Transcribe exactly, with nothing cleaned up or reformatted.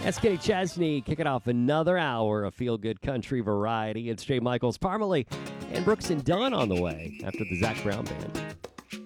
That's Kenny Chesney kicking off another hour of feel-good country variety. It's Jay Michaels, Parmalee, and Brooks and Dunn on the way after the Zach Brown Band.